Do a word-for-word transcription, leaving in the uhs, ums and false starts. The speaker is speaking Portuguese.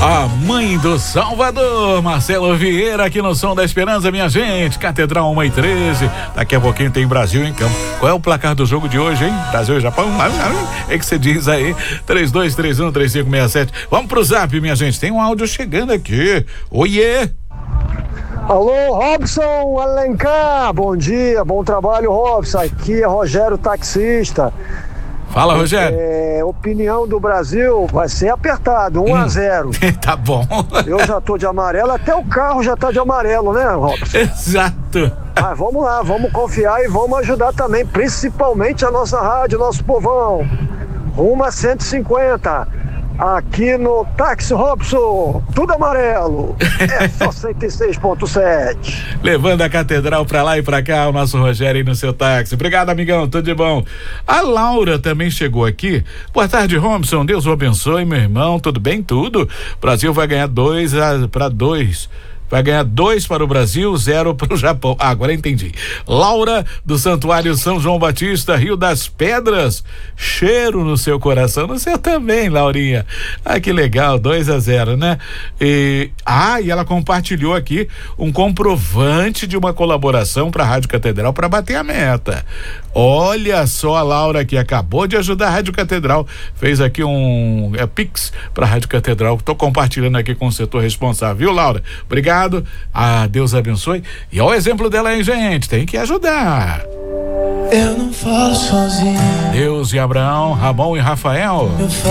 A mãe do Salvador, Marcelo Vieira, aqui no Som da Esperança, minha gente. Catedral uma e treze. Daqui a pouquinho tem Brasil em campo. Qual é o placar do jogo de hoje, hein? Brasil e Japão? É que você diz aí. três dois três um, três cinco seis sete. Vamos pro zap, minha gente. Tem um áudio chegando aqui. Oiê! Alô, Robson Alencar. Bom dia, bom trabalho, Robson. Aqui é Rogério, taxista. Fala, Rogério. É, opinião do Brasil vai ser apertado, um a zero. Tá bom. Eu já tô de amarelo, até o carro já tá de amarelo, né, Robson? Exato. Mas vamos lá, vamos confiar e vamos ajudar também, principalmente a nossa rádio, nosso povão. Rumo a cento e cinquenta. Aqui no Táxi Robson, tudo amarelo. É só cento e seis ponto sete. Levando a catedral pra lá e pra cá, o nosso Rogério aí no seu táxi. Obrigado, amigão, tudo de bom. A Laura também chegou aqui. Boa tarde, Robson. Deus o abençoe, meu irmão. Tudo bem? Tudo. O Brasil vai ganhar dois a, pra dois. Vai ganhar dois para o Brasil, zero para o Japão. Ah, agora entendi. Laura, do Santuário São João Batista, Rio das Pedras. Cheiro no seu coração, no seu também, Laurinha. Ah, que legal, dois a zero, né? E, ah, e ela compartilhou aqui um comprovante de uma colaboração para a Rádio Catedral para bater a meta. Olha só a Laura que acabou de ajudar a Rádio Catedral, fez aqui um é, Pix para a Rádio Catedral. Tô compartilhando aqui com o setor responsável, viu, Laura? Obrigado. Ah, Deus abençoe. E olha o exemplo dela aí, gente. Tem que ajudar. Eu não falo sozinho. Deus e Abraão, Ramon e Rafael. Eu falo